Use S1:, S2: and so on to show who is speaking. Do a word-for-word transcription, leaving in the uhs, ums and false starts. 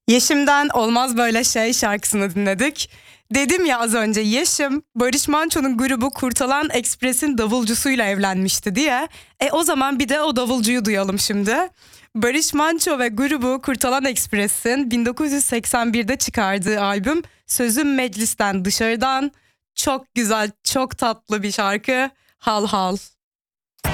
S1: Yeşim'den Olmaz Böyle Şey şarkısını dinledik. Dedim ya az önce, Yeşim Barış Manço'nun grubu Kurtalan Ekspres'in davulcusuyla evlenmişti diye. E o zaman bir de o davulcuyu duyalım şimdi. Barış Manço ve grubu Kurtalan Ekspres'in bin dokuz yüz seksen birde çıkardığı albüm Sözüm Meclisten Dışarıdan, çok güzel, çok tatlı bir şarkı. Hal Hal.